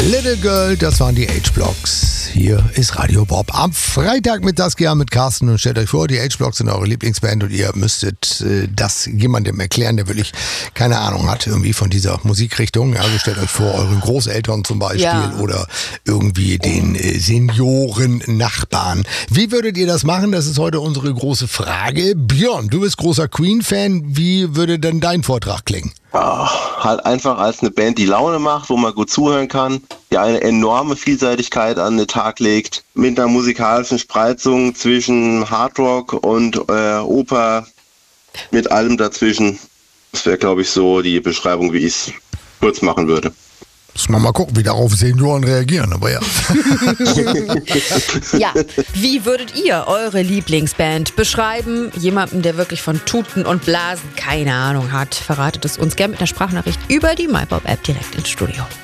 Little Girl, das waren die H-Blocks. Hier ist Radio Bob. Am Freitag mit Saskia, mit Carsten. Und stellt euch vor, die H-Blocks sind eure Lieblingsband und ihr müsstet das jemandem erklären, der wirklich keine Ahnung hat irgendwie von dieser Musikrichtung. Also stellt euch vor, euren Großeltern zum Beispiel oder irgendwie den Senioren-Nachbarn. Wie würdet ihr das machen? Das ist heute unsere große Frage. Björn, du bist großer Queen-Fan. Wie würde denn dein Vortrag klingen? Halt einfach als eine Band, die Laune macht, wo man gut zuhören kann, die eine enorme Vielseitigkeit an den Tag legt, mit einer musikalischen Spreizung zwischen Hardrock und Oper, mit allem dazwischen. Das wäre, glaube ich, so die Beschreibung, wie ich es kurz machen würde. Muss man mal gucken, wie darauf Senioren reagieren, aber ja. Ja, wie würdet ihr eure Lieblingsband beschreiben? Jemanden, der wirklich von Tuten und Blasen keine Ahnung hat, verratet es uns gerne mit einer Sprachnachricht über die MyPop-App direkt ins Studio.